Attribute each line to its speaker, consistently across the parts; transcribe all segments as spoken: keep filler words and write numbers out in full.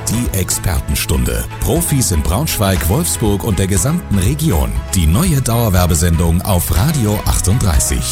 Speaker 1: Die Expertenstunde. Profis in Braunschweig, Wolfsburg und der gesamten Region. Die neue Dauerwerbesendung auf Radio achtunddreißig.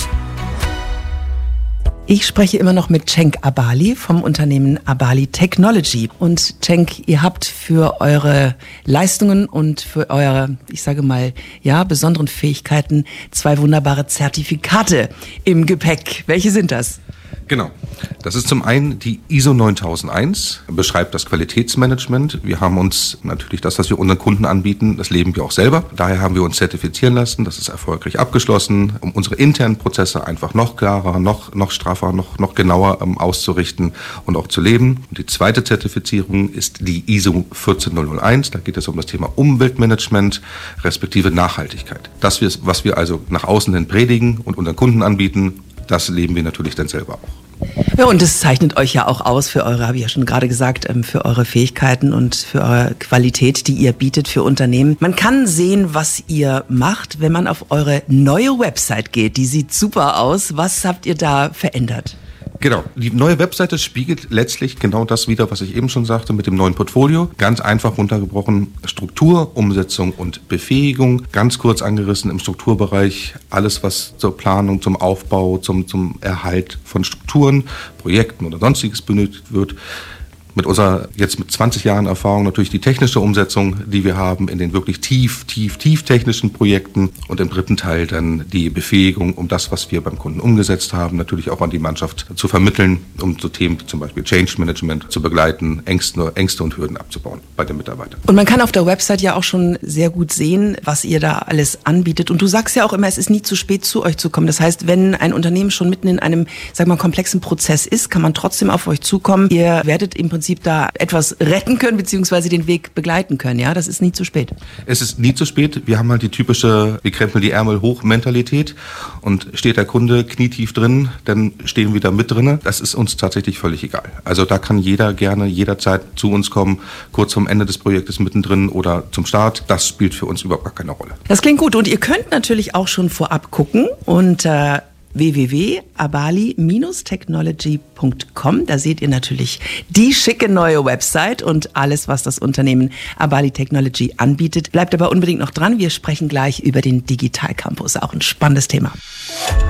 Speaker 2: Ich spreche immer noch mit Cenk Abali vom Unternehmen Abali Technology. Und Cenk, ihr habt für eure Leistungen und für eure, ich sage mal, ja, besonderen Fähigkeiten zwei wunderbare Zertifikate im Gepäck. Welche sind das?
Speaker 3: Genau. Das ist zum einen die I S O neuntausendeins, beschreibt das Qualitätsmanagement. Wir haben uns natürlich das, was wir unseren Kunden anbieten, das leben wir auch selber. Daher haben wir uns zertifizieren lassen. Das ist erfolgreich abgeschlossen, um unsere internen Prozesse einfach noch klarer, noch, noch straffer, noch, noch genauer ähm, auszurichten und auch zu leben. Und die zweite Zertifizierung ist die I S O vierzehntausendeins. Da geht es um das Thema Umweltmanagement respektive Nachhaltigkeit. Das, was wir also nach außen hin predigen und unseren Kunden anbieten, das leben wir natürlich dann selber auch.
Speaker 2: Ja, und das zeichnet euch ja auch aus für eure, habe ich ja schon gerade gesagt, für eure Fähigkeiten und für eure Qualität, die ihr bietet für Unternehmen. Man kann sehen, was ihr macht, wenn man auf eure neue Website geht. Die sieht super aus. Was habt ihr da verändert?
Speaker 3: Genau, die neue Webseite spiegelt letztlich genau das wider, was ich eben schon sagte mit dem neuen Portfolio. Ganz einfach runtergebrochen, Struktur, Umsetzung und Befähigung. Ganz kurz angerissen im Strukturbereich alles, was zur Planung, zum Aufbau, zum, zum Erhalt von Strukturen, Projekten oder sonstiges benötigt wird. Mit unserer jetzt mit zwanzig Jahren Erfahrung natürlich die technische Umsetzung, die wir haben in den wirklich tief, tief, tief technischen Projekten und im dritten Teil dann die Befähigung, um das, was wir beim Kunden umgesetzt haben, natürlich auch an die Mannschaft zu vermitteln, um so Themen wie zum Beispiel Change Management zu begleiten, Ängste, Ängste und Hürden abzubauen bei den Mitarbeitern.
Speaker 2: Und man kann auf der Website ja auch schon sehr gut sehen, was ihr da alles anbietet. Und du sagst ja auch immer, es ist nie zu spät, zu euch zu kommen. Das heißt, wenn ein Unternehmen schon mitten in einem, sag mal, komplexen Prozess ist, kann man trotzdem auf euch zukommen. Ihr werdet im Prinzip da etwas retten können, beziehungsweise den Weg begleiten können, ja? Das ist nie zu spät.
Speaker 3: Es ist nie zu spät. Wir haben halt die typische, wir krempeln die Ärmel hoch Mentalität und steht der Kunde knietief drin, dann stehen wir da mit drin. Das ist uns tatsächlich völlig egal. Also da kann jeder gerne jederzeit zu uns kommen, kurz vom Ende des Projektes mittendrin oder zum Start. Das spielt für uns überhaupt gar keine Rolle.
Speaker 2: Das klingt gut und ihr könnt natürlich auch schon vorab gucken unter w w w punkt abali technology punkt com. Da seht ihr natürlich die schicke neue Website und alles, was das Unternehmen Abali Technology anbietet. Bleibt aber unbedingt noch dran. Wir sprechen gleich über den Digital Campus. Auch ein spannendes Thema.